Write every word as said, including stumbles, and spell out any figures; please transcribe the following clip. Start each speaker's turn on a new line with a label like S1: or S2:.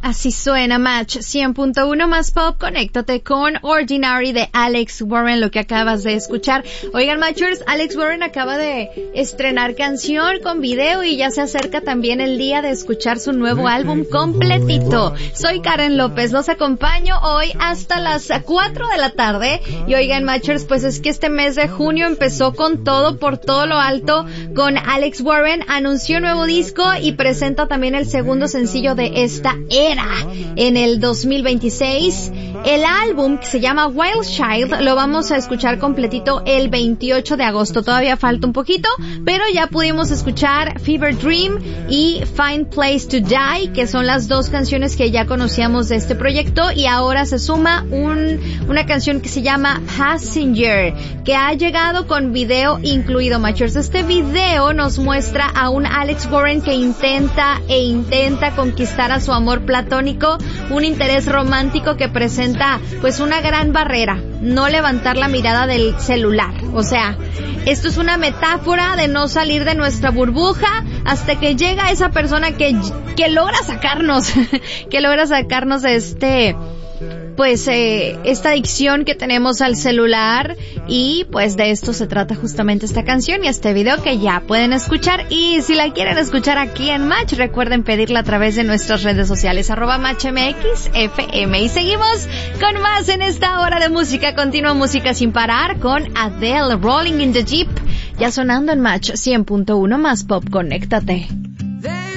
S1: así suena Match cien punto uno más pop. Conéctate con Ordinary de Alex Warren, lo que acabas de escuchar. Oigan, Matchers, Alex Warren acaba de estrenar canción con video y ya se acerca también el día de escuchar su nuevo álbum completito. Soy Karen López, los acompaño hoy hasta las cuatro de la tarde. Y oigan, Matchers, pues es que este mes de junio empezó con todo por todo lo alto con Alex Warren. Anunció nuevo disco y presenta también el segundo sencillo de esta era en el dos mil veintiséis. El álbum, que se llama Wild Child, lo vamos a escuchar completito el veintiocho de agosto. Todavía falta un poquito, pero ya pudimos escuchar Fever Dream y Find Place to Die, que son las dos canciones que ya conocíamos de este proyecto, y ahora se suma un, una canción que se llama Passenger, que ha llegado con video incluido, Matchers. Este video nos muestra a un Alex Warren que intenta e intenta conquistar a su amor platónico, un interés romántico que presenta pues una gran barrera: no levantar la mirada del celular. O sea, esto es una metáfora de no salir de nuestra burbuja hasta que llega esa persona que, que logra sacarnos, que logra sacarnos de este, pues, eh, esta adicción que tenemos al celular. Y pues de esto se trata justamente esta canción y este video que ya pueden escuchar. Y si la quieren escuchar aquí en Match, recuerden pedirla a través de nuestras redes sociales, arroba MatchMXFM. Y seguimos con más en esta hora de música. Continua música sin parar con Adele, Rolling in the Jeep, ya sonando en Match cien punto uno más pop. Conéctate.